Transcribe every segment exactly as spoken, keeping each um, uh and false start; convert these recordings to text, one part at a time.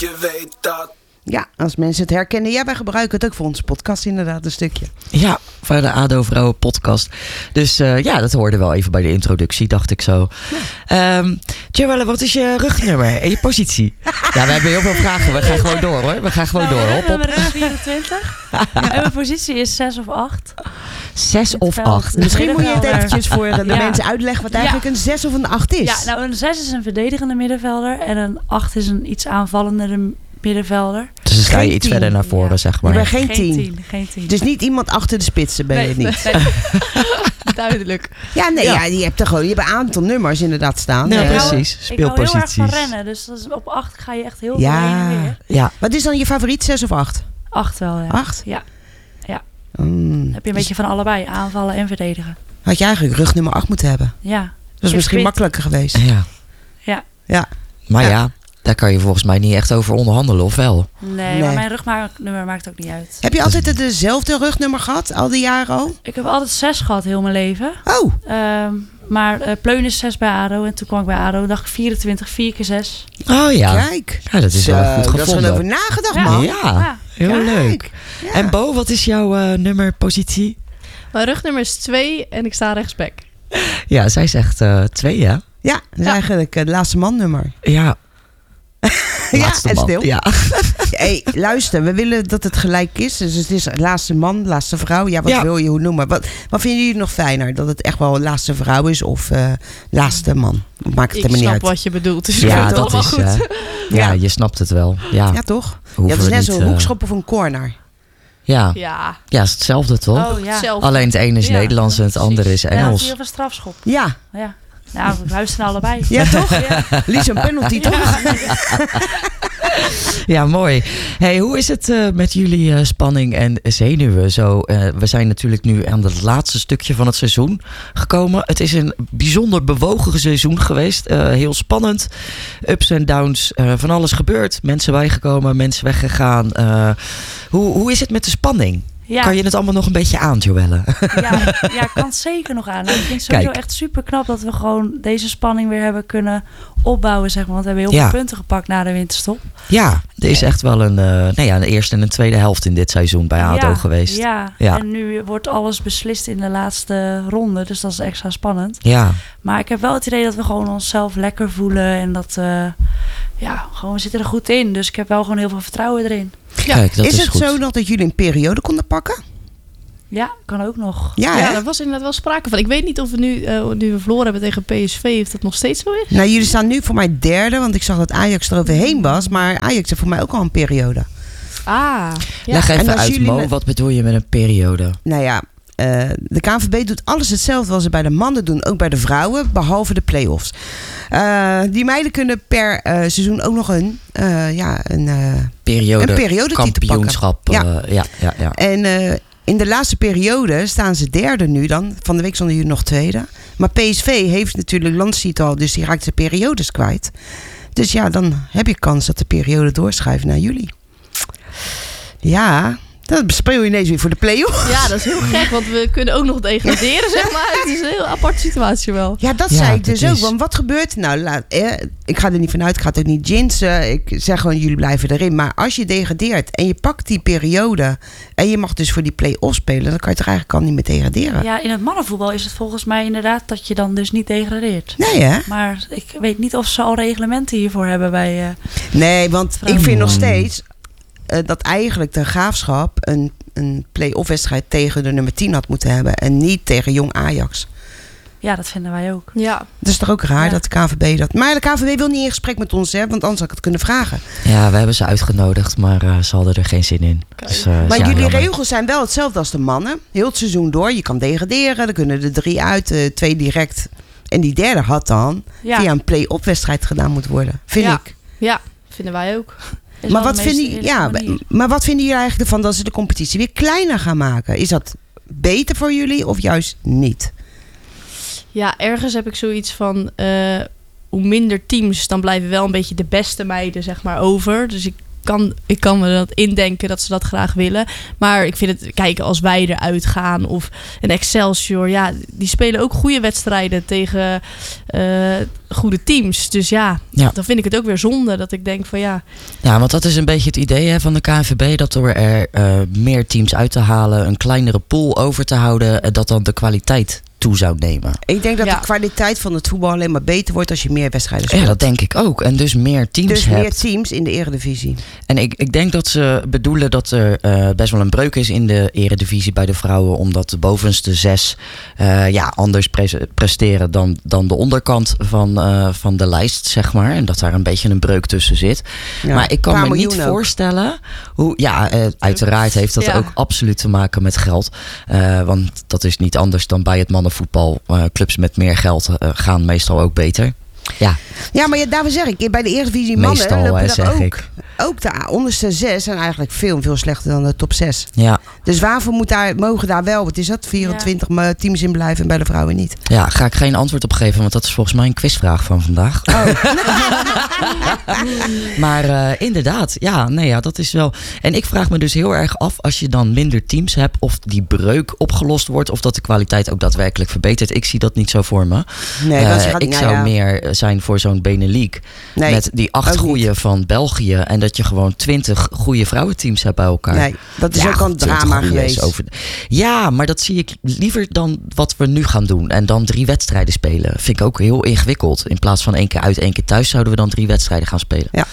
je weet dat. Ja, als mensen het herkennen. Ja, wij gebruiken het ook voor onze podcast inderdaad een stukje. Ja, voor de A D O Vrouwen podcast. Dus uh, ja, dat hoorde wel even bij de introductie, dacht ik zo. Ja. Um, Joelle, wat is je rugnummer en je positie? Ja, we hebben heel veel vragen. We gaan gewoon door hoor. We gaan gewoon nou, door. Hop, hop. We hebben rug vierentwintig. Ja. En mijn positie is zes of acht. Zes of acht. Misschien moet je het eventjes voor de ja. mensen uitleggen wat eigenlijk ja. een zes of een acht is. Ja, nou een zes is een verdedigende middenvelder. En een acht is een iets aanvallendere middenvelder. Dus dan sta je iets tien. verder naar voren, ja. zeg maar. Je bent geen, geen tien. tien. Geen tien. Dus niet iemand achter de spitsen ben je nee, niet. Nee. Duidelijk. Ja, nee, ja. ja, je hebt er gewoon, je hebt een aantal nummers inderdaad staan. Ja, ja. precies. Speelposities. Ik hou heel erg van rennen, dus dat is, op acht ga je echt heel veel ja. heen en weer. Ja. Wat is dan je favoriet, zes of acht? Acht wel, ja. Acht? Ja. ja. Mm. Dan heb je een beetje van allebei, aanvallen en verdedigen. Had je eigenlijk rugnummer acht moeten hebben. Ja. Dat was misschien sprint. makkelijker geweest. Ja. Ja. ja. Maar ja. ja. Daar kan je volgens mij niet echt over onderhandelen, of wel? Nee, nee. maar mijn rugnummer maakt ook niet uit. Heb je altijd dezelfde rugnummer gehad, al die jaren al? Ik heb altijd zes gehad, heel mijn leven. Oh. Um, maar uh, Pleun is zes bij A D O. En toen kwam ik bij A D O, dacht ik vierentwintig, vier keer zes. Oh ja. Kijk. Ja, dat is Zo, wel goed gevonden. Dat is gewoon over nagedacht, ja. man. Ja, ja. heel Kijk. leuk. Ja. En Bo, wat is jouw uh, nummerpositie? Mijn rugnummer is twee en ik sta rechtsback. Ja, zij zegt uh, twee, ja? Ja, dat is ja. eigenlijk het uh, laatste man nummer. Ja. ja, en stil. Ja. Hey, luister, we willen dat het gelijk is. Dus het is laatste man, laatste vrouw. Ja, wat ja. wil je hoe noemen? Wat, wat vinden jullie nog fijner? Dat het echt wel laatste vrouw is of uh, laatste man? Maakt het ik niet snap uit. wat je bedoelt. Dus ja, dat is... Uh, ja, ja, je snapt het wel. Ja, ja toch? Ja, dat is net zo'n uh, hoekschop of een corner. Ja. Ja. Ja, het is hetzelfde toch? Oh, ja. Alleen het ene is ja, Nederlands en het andere is Engels. Ja, of een strafschop. Ja. Ja. Nou, we luisteren allebei. Ja, toch? Ja. Liefst een penalty, ja. toch? Ja, mooi. Hey, hoe is het uh, met jullie uh, spanning en zenuwen? Zo, uh, we zijn natuurlijk nu aan het laatste stukje van het seizoen gekomen. Het is een bijzonder bewogen seizoen geweest. Uh, heel spannend. Ups en downs. Uh, van alles gebeurd. Mensen bijgekomen, mensen weggegaan. Uh, hoe, hoe is het met de spanning? Ja. Kan je het allemaal nog een beetje aan, Joelle? Ja, ja, ik kan het zeker nog aan. Ik vind het sowieso Kijk. echt super knap dat we gewoon deze spanning weer hebben kunnen opbouwen, zeg maar. Want we hebben heel ja. veel punten gepakt na de winterstop. Ja, er is echt wel een, uh, nou ja, een eerste en een tweede helft in dit seizoen bij A D O ja, geweest. Ja. ja, en nu wordt alles beslist in de laatste ronde. Dus dat is extra spannend. Ja. Maar ik heb wel het idee dat we gewoon onszelf lekker voelen. En dat, uh, ja, gewoon we zitten er goed in. Dus ik heb wel gewoon heel veel vertrouwen erin. Ja. Kijk, dat is, is het goed. zo nog dat jullie een periode konden pakken? Ja, kan ook nog. Ja, ja daar was inderdaad wel sprake van. Ik weet niet of we nu, uh, nu we verloren hebben tegen P S V, of dat nog steeds zo is. Nou, jullie staan nu voor mij derde, want ik zag dat Ajax er overheen was. Maar Ajax heeft voor mij ook al een periode. Ah, ja. Leg even uit, Mo, ne- wat bedoel je met een periode? Nou ja, uh, de K N V B doet alles hetzelfde wat ze bij de mannen doen, ook bij de vrouwen, behalve de play-offs. Uh, die meiden kunnen per uh, seizoen ook nog een, uh, ja, een, uh, periode, een periode kampioenschap. Ja. Uh, ja, ja, ja. En uh, in de laatste periode staan ze derde nu dan. Van de week stonden jullie nog tweede. Maar P S V heeft natuurlijk landstitel, dus die raakt de periodes kwijt. Dus ja, dan heb je kans dat de periode doorschuift naar jullie. Ja, dan speel je ineens weer voor de play-offs. Ja, dat is heel gek, want we kunnen ook nog degraderen, zeg maar. Het is een heel aparte situatie wel. Ja, dat ja, zei ik dus is... ook. Want wat gebeurt er nou? Laat, eh, ik ga er niet vanuit, ik ga het ook niet jinxen. Ik zeg gewoon, jullie blijven erin. Maar als je degradeert en je pakt die periode en je mag dus voor die play-off spelen, dan kan je toch eigenlijk al niet meer degraderen. Ja, in het mannenvoetbal is het volgens mij inderdaad dat je dan dus niet degradeert. Nee, hè? Maar ik weet niet of ze al reglementen hiervoor hebben bij... Uh, nee, want vrouwen. Ik vind nog steeds uh, dat eigenlijk de Graafschap een, een play-off wedstrijd tegen de nummer tien had moeten hebben en niet tegen Jong Ajax. Ja, dat vinden wij ook. Ja. Dat is toch ook raar ja. dat de K N V B dat... Maar de K N V B wil niet in gesprek met ons, hè, want anders had ik het kunnen vragen. Ja, we hebben ze uitgenodigd, maar uh, ze hadden er geen zin in. Dus, uh, maar ja, jullie jammer. regels zijn wel hetzelfde als de mannen. Heel het seizoen door. Je kan degraderen, dan kunnen er drie uit, uh, twee direct. En die derde had dan ja. via een play-off wedstrijd gedaan moeten worden. Vind ja. ik. Ja, vinden wij ook. Maar wat, vinden, ja, maar wat vinden jullie eigenlijk ervan dat ze de competitie weer kleiner gaan maken? Is dat beter voor jullie of juist niet? Ja, ergens heb ik zoiets van... Uh, hoe minder teams, dan blijven wel een beetje de beste meiden zeg maar over. Dus ik kan, ik kan me dat indenken dat ze dat graag willen. Maar ik vind het, kijken als wij eruit gaan of een Excelsior, ja, die spelen ook goede wedstrijden tegen uh, goede teams. Dus ja, ja, dan vind ik het ook weer zonde dat ik denk van ja. Ja, want dat is een beetje het idee hè, van de K N V B, dat door er uh, meer teams uit te halen, een kleinere pool over te houden, dat dan de kwaliteit toe zou nemen. Ik denk dat ja. de kwaliteit van het voetbal alleen maar beter wordt als je meer wedstrijden speelt. Ja, dat denk ik ook. En dus meer teams dus hebt. meer teams in de eredivisie. En ik, ik denk dat ze bedoelen dat er uh, best wel een breuk is in de eredivisie bij de vrouwen, omdat de bovenste zes uh, ja, anders pre- presteren dan, dan de onderkant van, uh, van de lijst, zeg maar. En dat daar een beetje een breuk tussen zit. Ja, maar ik kan me niet ook. voorstellen hoe... Ja, uh, uiteraard heeft dat ja. ook absoluut te maken met geld. Uh, want dat is niet anders dan bij het mannen voetbal. Uh, clubs met meer geld uh, gaan meestal ook beter. Ja, ja maar ja, daarvoor zeg ik, bij de Eredivisie mannen meestal, lopen zeg er ook, ik. ook de onderste zes zijn eigenlijk veel, veel slechter dan de top zes. Ja. Dus waarvoor moet daar, mogen daar wel, wat is dat, vierentwintig ja. teams in blijven en bij de vrouwen niet? Ja, ga ik geen antwoord op geven, want dat is volgens mij een quizvraag van vandaag. Oh. Maar uh, inderdaad, ja, nee, ja, dat is wel... En ik vraag me dus heel erg af, als je dan minder teams hebt, of die breuk opgelost wordt, of dat de kwaliteit ook daadwerkelijk verbetert. Ik zie dat niet zo voor me. Nee, uh, dat gaat, ik nou, zou ja. meer zijn voor zo'n Benelux. Nee, met die acht goeie van België. En dat je gewoon twintig goede vrouwenteams hebt bij elkaar. Nee, dat is ja, ook al een drama geweest. Over... Ja, maar dat zie ik liever dan wat we nu gaan doen. En dan drie wedstrijden spelen. Vind ik ook heel ingewikkeld. In plaats van één keer uit, één keer thuis, zouden we dan drie wedstrijden gaan spelen. Ja.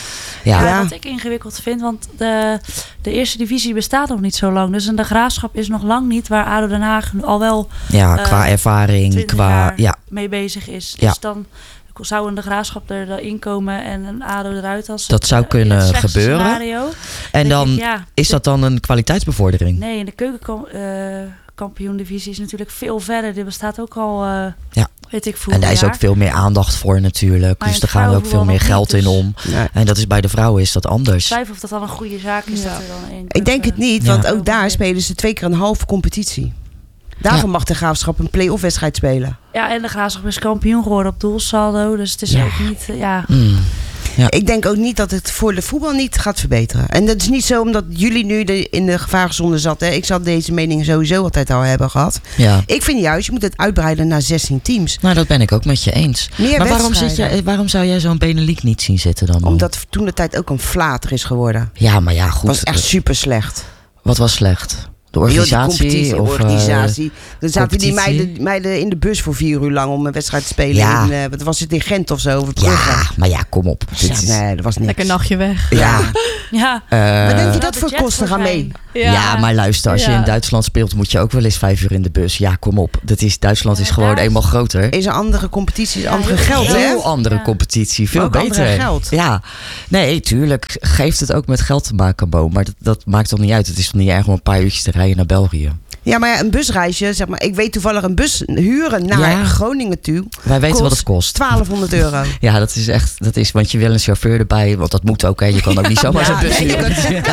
Ja, ja, wat ik ingewikkeld vind, want de, de eerste divisie bestaat nog niet zo lang. Dus de Graafschap is nog lang niet waar ADO Den Haag al wel ja, uh, qua ervaring, qua ja. mee bezig is. Ja. Dus dan zou een de Graafschap erin komen en een ADO eruit als dat zou kunnen het gebeuren. Scenario. En dan ik, ja, is dat dan een kwaliteitsbevordering? Nee, in de keukenkampioen-divisie is natuurlijk veel verder. Dit bestaat ook al, uh, ja. weet ik veel. En daar is jaar. ook veel meer aandacht voor natuurlijk. Maar dus er gaan ook veel meer geld in om. Nee. En dat is bij de vrouwen is dat anders. Ik twijfel of dat dan een goede zaak is. Ja. Dat er dan één ik denk het niet, ja. want ook daar spelen ze twee keer een halve competitie. Daarvoor ja. mag de Graafschap een play-off wedstrijd spelen. Ja, en de Graafschap is kampioen geworden op doelsaldo. Dus het is ja. ook niet... Uh, ja. Mm. Ja. Ik denk ook niet dat het voor de voetbal niet gaat verbeteren. En dat is niet zo omdat jullie nu de, in de gevaarzone zat. Hè. Ik zal deze mening sowieso altijd al hebben gehad. Ja. Ik vind juist, je moet het uitbreiden naar zestien teams. Nou, dat ben ik ook met je eens. Meer maar waarom, zit je, waarom zou jij zo'n Benelux niet zien zitten dan? Man? Omdat toen de tijd ook een flater is geworden. Ja, maar ja, goed. Het was echt super slecht. Wat was slecht? De organisatie? De of, organisatie. Uh, Dan zaten die meiden, meiden in de bus voor vier uur lang om een wedstrijd te spelen. Ja. In, uh, wat was het in Gent of zo? Of ja, maar ja, kom op. Ja, is... Nee, dat was niks. Lekker nachtje weg. Ja. ja. Uh, maar denk je dat voor kosten gaan mee? Ja. ja, maar luister, als je ja. in Duitsland speelt, moet je ook wel eens vijf uur in de bus. Ja, kom op. Dat is, Duitsland is ja, gewoon eenmaal groter. Is er andere competities, ja, andere heel geld, hè? Heel andere ja. competitie, veel ook beter. Andere geld. Ja, nee, tuurlijk geeft het ook met geld te maken, Bo. Maar dat, dat maakt toch niet uit. Het is toch niet erg om een paar uurtjes te rijden naar België. Ja, maar ja, een busreisje, zeg maar. Ik weet toevallig een bus huren naar ja. Groningen toe. Wij weten wat het kost. twaalfhonderd euro. Ja, dat is echt, dat is, want je wil een chauffeur erbij, want dat moet ook, hè. Je kan ook niet zomaar ja, zo'n bus nee, huren.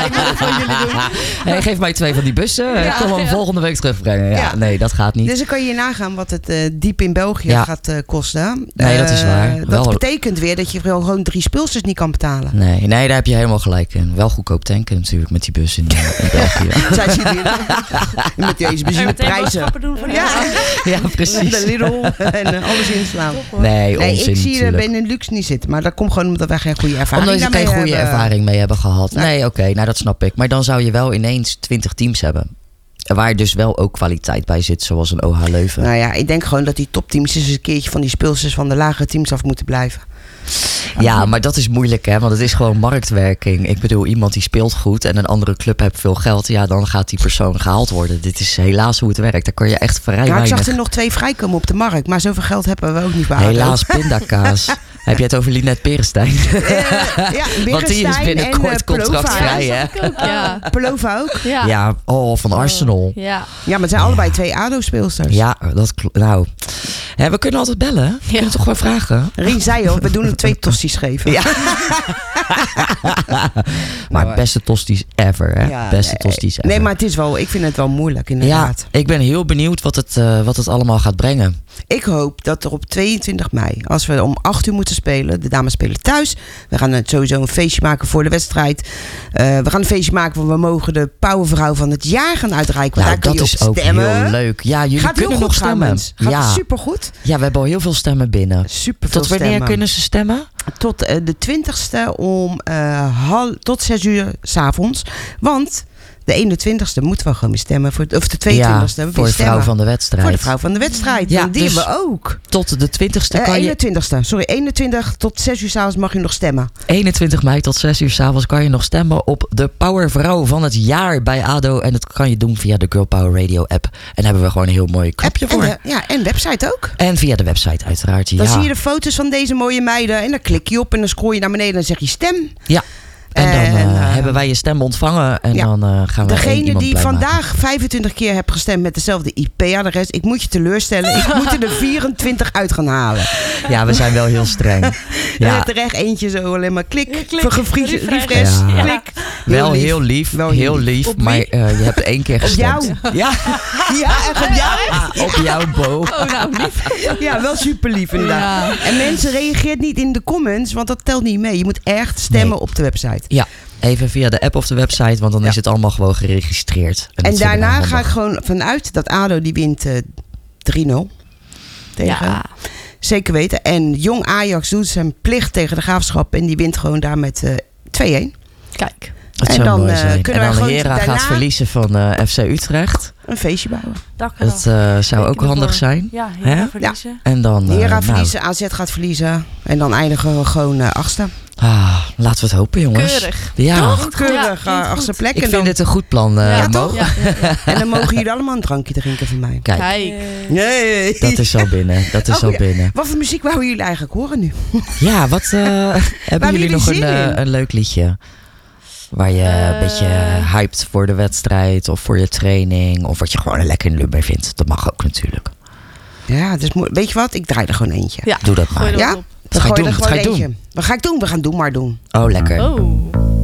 Hey, geef mij twee van die bussen. Ja, kom hem ja. volgende week terugbrengen. Ja, ja. Nee, dat gaat niet. Dus dan kan je je nagaan wat het uh, diep in België ja. gaat uh, kosten. Nee, dat is waar. Uh, Wel... Dat betekent weer dat je gewoon drie speelsters niet kan betalen. Nee, nee, daar heb je helemaal gelijk in. Wel goedkoop tanken natuurlijk met die bus in, in België. Zij zien hier met deze benzineprijzen. Doen van ja. ja, precies. De Lidl en uh, alles inslaan. Nee, nee onzin, ik zie natuurlijk. er Benelux niet zitten. Maar dat komt gewoon omdat wij geen goede ervaring omdat we geen goede hebben. ervaring mee hebben gehad. Nee, nee oké, okay, nou dat snap ik. Maar dan zou je wel ineens twintig teams hebben. Waar dus wel ook kwaliteit bij zit, zoals een O H Leuven. Nou ja, ik denk gewoon dat die topteams eens een keertje van die speelsters van de lagere teams af moeten blijven. Ja, maar dat is moeilijk, hè? Want het is gewoon marktwerking. Ik bedoel, iemand die speelt goed en een andere club heeft veel geld, ja, dan gaat die persoon gehaald worden. Dit is helaas hoe het werkt. Daar kan je echt vrij ja, weinig... Ik zag er nog twee vrijkomen op de markt, maar zoveel geld hebben we ook niet bij. Helaas, pindakaas. Heb je het over Linette Perenstein? Uh, ja, want die is binnenkort en, uh, contractvrij, hè? Ja. Pelova ook? Ja. ja, oh, van Arsenal. Ja, ja maar het zijn allebei twee A D O-speelsters. Ja, dat klopt. Nou, ja, we kunnen altijd bellen. We ja. kunnen toch gewoon vragen. Rien zei al, we doen hem twee tosties geven. Ja. Maar beste tosties ever, hè? Ja, beste nee. tosties ever. Nee, maar het is wel, ik vind het wel moeilijk inderdaad. Ja, ik ben heel benieuwd wat het, uh, wat het allemaal gaat brengen. Ik hoop dat er op tweeëntwintig mei, als we om acht uur moeten spelen, de dames spelen thuis. We gaan sowieso een feestje maken voor de wedstrijd. Uh, we gaan een feestje maken waar we mogen de Powervrouw van het jaar gaan uitreiken. Nou, daar kun dat je is op ook stemmen. heel leuk. Ja, jullie Gaat kunnen heel nog goed stemmen. Gaat ja. supergoed. Ja, we hebben al heel veel stemmen binnen. Super veel Tot wanneer stemmen. kunnen ze stemmen? Tot uh, de twintigste om uh, hal, tot zes uur 's avonds. Want de eenentwintigste moeten we gewoon weer stemmen. Voor, of de tweeëntwintigste. Ja, voor de vrouw van de wedstrijd. Voor de vrouw van de wedstrijd. Ja, die dus hebben we ook. Tot de twintigste kan uh, je... eenentwintigste. Sorry, eenentwintig tot zes uur 's avonds mag je nog stemmen. eenentwintig mei tot zes uur 's avonds kan je nog stemmen op de Powervrouw van het jaar bij A D O. En dat kan je doen via de Girl Power Radio app. En daar hebben we gewoon een heel mooi knopje voor. En de, ja, en website ook. En via de website uiteraard, Dan ja. zie je de foto's van deze mooie meiden. En dan klik je op en dan scroll je naar beneden en dan zeg je stem. Ja. En dan uh, en, uh, hebben wij je stem ontvangen en ja. dan uh, gaan we Degene die vandaag maken. vijfentwintig keer hebt gestemd met dezelfde I P-adres. Ik moet je teleurstellen. Ik moet er de vierentwintig uit gaan halen. Ja, we zijn wel heel streng. Ja. Ja. Er er echt eentje zo alleen maar klik. Ja, klik. Vergevries, Refresh. refresh. Ja. Klik. Wel heel lief, Wel heel lief, Op maar wie? uh, je hebt één keer Op gestemd. jou. Ja, Ja, echt op jou. ah, op jouw Bo. Oh, nou, lief. Ja, wel super lief inderdaad. Ja. En mensen reageert niet in de comments, want dat telt niet mee. Je moet echt stemmen Nee. op de website. Ja, even via de app of de website, want dan Ja. is het allemaal gewoon geregistreerd. En, dat vinden we daarna handig. ga ik gewoon vanuit dat A D O die wint uh, drie nul. Tegen. Ja. Zeker weten. En Jong Ajax doet zijn plicht tegen de Graafschap en die wint gewoon daar met uh, twee-een. Kijk. Dat en zou dan, mooi uh, zijn. kunnen En wij dan gewoon Hera daarna- gaat verliezen van uh, F C Utrecht. Een feestje bouwen. Dak Dat uh, zou ook handig zijn. Ja, Hè? heel verliezen. En dan, uh, Hera nou, verliezen, A Z gaat verliezen. En dan eindigen we gewoon uh, achtste. ah, laten we het hopen, jongens. Keurig. Ja, Toch? Keurig, Ja, uh, achtste plek. ik En vind dan, het een goed plan, uh, Ja, Mo. toch? Ja, ja, ja. en dan mogen jullie allemaal een drankje drinken van mij. Kijk, Kijk. Nee. dat is al binnen. Dat is Oh, al ja. binnen. Wat voor muziek wouden jullie eigenlijk horen nu? Ja, wat uh, hebben jullie jullie nog een, zin uh, in? een leuk liedje? Waar je Eh. een beetje hyped voor de wedstrijd of voor je training. Of wat je gewoon een lekker nummer vindt. Dat mag ook natuurlijk. Ja, dus mo- weet je wat? Ik draai er gewoon eentje. Ja. Doe dat maar. Gooi er Ja? wat op. Wat ga je gooi doen? er Wat ga gewoon je doen? eentje. Wat ga ik doen? We gaan doen maar doen. Oh, lekker. Oh.